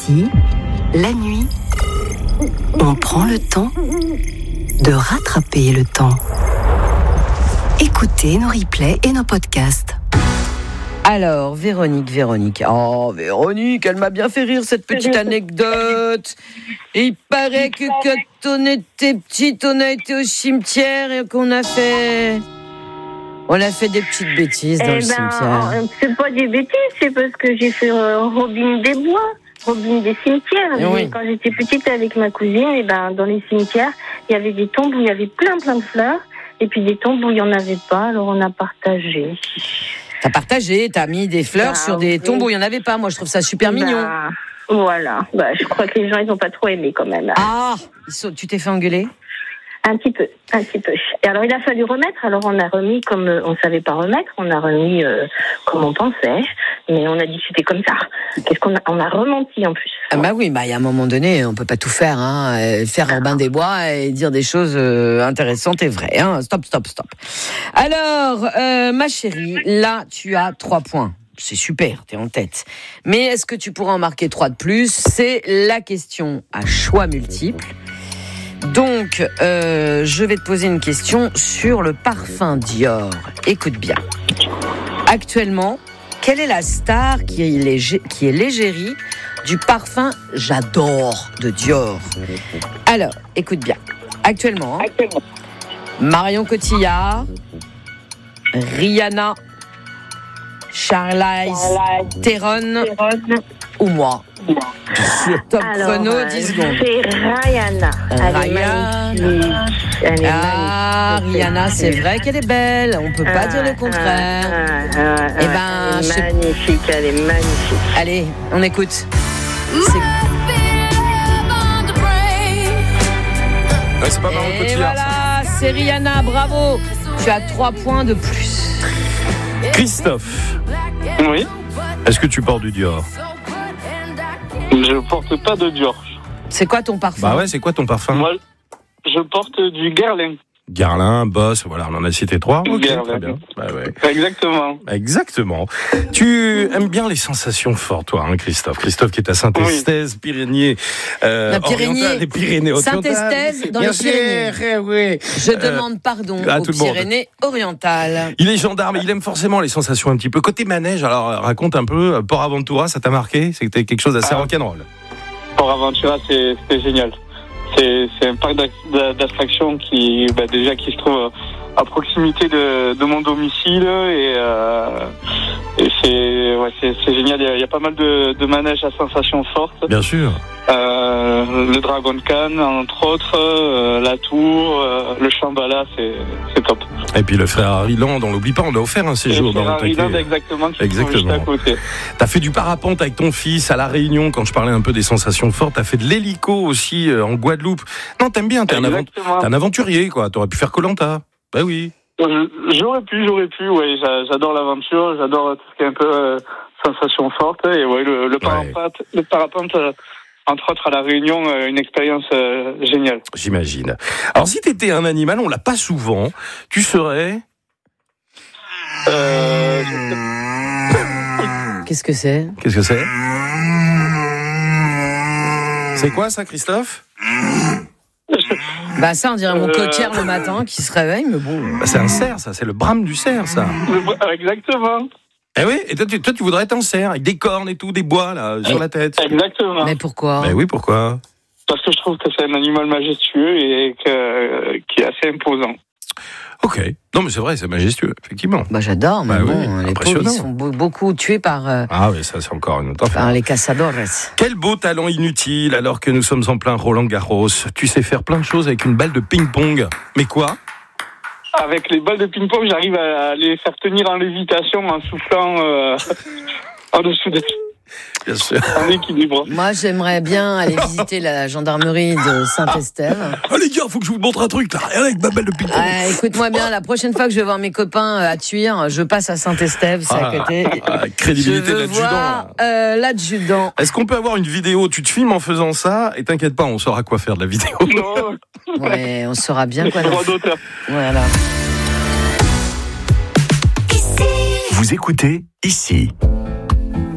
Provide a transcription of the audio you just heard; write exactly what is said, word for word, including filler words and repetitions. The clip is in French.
Ici, la nuit, on prend le temps de rattraper le temps. Écoutez nos replays et nos podcasts. Alors, Véronique, Véronique. Oh, Véronique, elle m'a bien fait rire, cette petite anecdote. Et il paraît que quand on était petite, on a été au cimetière et qu'on a fait... On a fait des petites bêtises dans eh le ben, cimetière. C'est pas des bêtises, c'est parce que j'ai fait euh, Robin des Bois, Robin des cimetières. Eh oui. Quand j'étais petite avec ma cousine, et ben, dans les cimetières, il y avait des tombes où il y avait plein plein de fleurs, et puis des tombes où il n'y en avait pas, alors on a partagé. T'as partagé, t'as mis des fleurs bah, sur des oui. tombes où il n'y en avait pas. Moi, je trouve ça super bah, mignon. Voilà, bah, je crois que les gens, ils n'ont pas trop aimé quand même. Ah, tu t'es fait engueuler ? Un petit peu, un petit peu. Et alors, il a fallu remettre. Alors, on a remis comme on savait pas remettre. On a remis euh, comme on pensait. Mais on a dit c'était comme ça. Qu'est-ce qu'on a On a rementi en plus. Ah bah oui, bah il y a un moment donné, on peut pas tout faire. Hein. Faire Robin des Bois et dire des choses euh, intéressantes et vraies. Hein. Stop, stop, stop. Alors, euh, ma chérie, là, tu as trois points. C'est super, t'es en tête. Mais est-ce que tu pourras en marquer trois de plus ? C'est la question à choix multiples. Donc, euh, je vais te poser une question sur le parfum Dior. Écoute bien. Actuellement, quelle est la star qui est, légé- qui est l'égérie du parfum J'adore de Dior ? Alors, écoute bien. Actuellement, Actuellement. Marion Cotillard, Rihanna, Charlize Theron ou moi. Sur Top Alors, Chrono, euh, dix secondes. C'est Rihanna. Elle est Rihanna. magnifique. Elle est Ah, magnifique. Rihanna, c'est vrai qu'elle est belle. On peut pas Ah, dire le contraire. ah, ah, ah, Eh ben, elle je sais- est magnifique, elle est magnifique. Allez, on écoute. C'est... Ouais, c'est pas Marion Et Cotillard, voilà, c'est Rihanna, bravo. Tu as trois points de plus. ça. Christophe, Oui, est-ce que tu portes du Dior ? je porte pas de Dior. C'est quoi ton parfum ? Bah ouais, c'est quoi ton parfum ? Moi, je porte du Guerlain. Guerlain, Boss, voilà, on en a cité trois. Ok, Guerlain. très bien. Bah ouais. Exactement. Exactement. Tu aimes bien les sensations fortes, toi, hein, Christophe. Christophe qui est à Saint-Estève, Pyrénées, euh, La Pyrénées. orientales, les Pyrénées orientales. Saint-Estève, dans Bien les Pyrénées. sûr, oui. Je Euh, demande pardon à aux tout le monde. Pyrénées orientales. Il est gendarme, il aime forcément les sensations un petit peu. Côté manège, alors euh, raconte un peu, euh, Port Aventura, ça t'a marqué ? C'était quelque chose d'assez Ah. rock'n'roll. Port Aventura, c'est, c'était génial. C'est, c'est un parc d'ac- d'attractions qui, bah, déjà, qui se trouve à proximité de, de mon domicile et, euh, et c'est, ouais, c'est, c'est génial. Il y, a, il y a pas mal de, de manèges à sensations fortes. Bien sûr. Euh, le Dragon de Cannes, entre autres, euh, la Tour, euh, le Shambhala, c'est, c'est top. Et puis le Ferrari Land, on l'oublie pas, on a offert un séjour Et dans le Ferrari Land, taquet. exactement, qui Exactement. sont juste à côté. T'as fait du parapente avec ton fils à La Réunion, quand je parlais un peu des sensations fortes. T'as fait de l'hélico aussi euh, en Guadeloupe. Non, t'aimes bien, t'es un, avant- Exactement. t'es un aventurier, quoi. T'aurais pu faire Koh-Lanta. Bah oui. Euh, J'aurais pu, j'aurais pu, ouais, j'a- j'adore l'aventure, j'adore tout ce qui est un peu euh, sensation forte, et ouais, le, le parapente, le parapente euh, entre autres à La Réunion, euh, une expérience euh, géniale. J'imagine. Alors si t'étais un animal, on l'a pas souvent, tu serais... Euh, Qu'est-ce que c'est ? Qu'est-ce que c'est ? C'est quoi ça, Christophe ? Bah ça, on dirait mon Euh. cocker le matin qui se réveille, mais bon. Bah, c'est un cerf, ça. C'est le brame du cerf, ça. le- exactement, Eh oui, et toi tu, toi, tu voudrais être un cerf, avec des cornes et tout, des bois, là, sur la tête. exactement. Mais pourquoi ? Ben oui, pourquoi ? Parce que je trouve que c'est un animal majestueux et que, qui est assez imposant. Ok. Non, mais c'est vrai, c'est majestueux, effectivement. Bah j'adore, mais Bah bon, oui, les pauvres, ils impressionnant. sont be- beaucoup tués par, euh, Ah oui, ça c'est encore une autre affaire. par les cazadores. Quel beau talent inutile alors que nous sommes en plein Roland Garros. Tu sais faire plein de choses avec une balle de ping-pong. Mais quoi ? Avec les balles de ping-pong, j'arrive à les faire tenir en lévitation en soufflant euh, en dessous des... Bien sûr. en équilibre. Moi, j'aimerais bien aller visiter la gendarmerie de Saint-Estève. Ah les gars, faut que je vous montre un truc là. Rien avec ma balle de ping-pong. Euh, écoute-moi bien, la prochaine fois que je vais voir mes copains euh, à Tuire, je passe à Saint-Estève, c'est à Ah, côté. ah, Je crédibilité de veux l'adjudant. voir là. euh, l'adjudant. Est-ce qu'on peut avoir une vidéo ? Tu te filmes en faisant ça et t'inquiète pas, on saura quoi faire de la vidéo. Non, Ouais, on saura bien quoi. droit d'auteur. Voilà. Vous écoutez Ici.